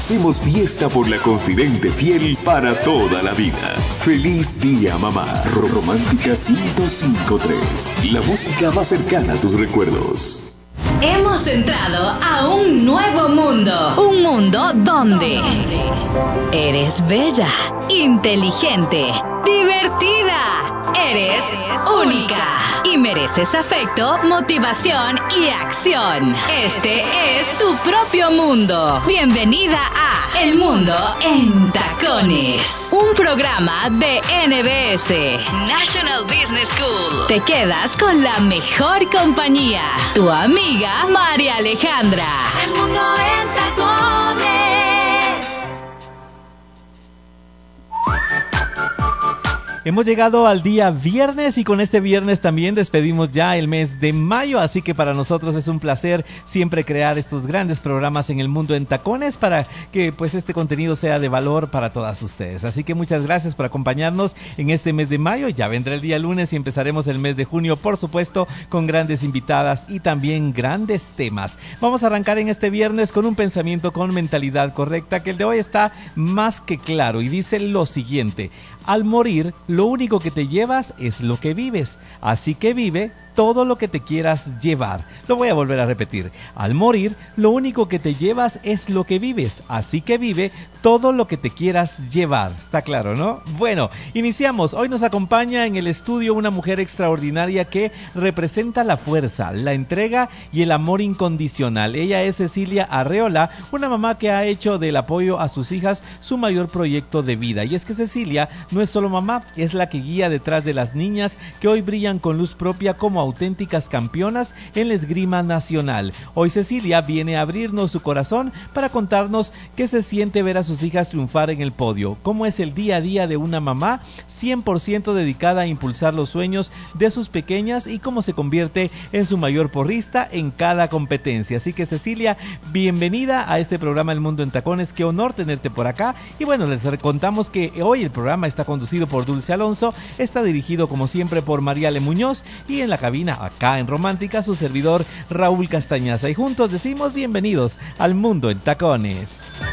Hacemos fiesta por la confidente fiel para toda la vida. Feliz día, mamá. Romántica 105.3. La música más cercana a tus recuerdos. Hemos entrado a un nuevo mundo. Un mundo donde eres bella, inteligente, divertida. Eres única y mereces afecto, motivación y acción. Este es tu propio mundo. Bienvenida a El Mundo en Tacones, un programa de NBS, National Business School. Te quedas con la mejor compañía, tu amiga María Alejandra. El Mundo en Tacones. Hemos llegado al día viernes y con este viernes también despedimos ya el mes de mayo, así que para nosotros es un placer siempre crear estos grandes programas en El Mundo en Tacones para que pues este contenido sea de valor para todas ustedes. Así que muchas gracias por acompañarnos en este mes de mayo. Ya vendrá el día lunes y empezaremos el mes de junio, por supuesto, con grandes invitadas y también grandes temas. Vamos a arrancar en este viernes con un pensamiento con mentalidad correcta, que el de hoy está más que claro y dice lo siguiente: al morir, lo único que te llevas es lo que vives, así que vive todo lo que te quieras llevar. Lo voy a volver a repetir. Al morir, lo único que te llevas es lo que vives, así que vive todo lo que te quieras llevar. ¿Está claro, no? Bueno, iniciamos. Hoy nos acompaña en el estudio una mujer extraordinaria que representa la fuerza, la entrega y el amor incondicional. Ella es Cecilia Arreola, una mamá que ha hecho del apoyo a sus hijas su mayor proyecto de vida. Y es que Cecilia no es solo mamá, es la que guía detrás de las niñas que hoy brillan con luz propia como auténticas campeonas en la esgrima nacional. Hoy Cecilia viene a abrirnos su corazón para contarnos qué se siente ver a sus hijas triunfar en el podio, cómo es el día a día de una mamá 100% dedicada a impulsar los sueños de sus pequeñas y cómo se convierte en su mayor porrista en cada competencia. Así que Cecilia, bienvenida a este programa El Mundo en Tacones. Qué honor tenerte por acá. Y bueno, les contamos que hoy el programa está conducido por Dulce Alonso, está dirigido como siempre por Mariale Muñoz y en la cabina acá en Romántica su servidor Raúl Castañaza, y juntos decimos bienvenidos al Mundo en Tacones.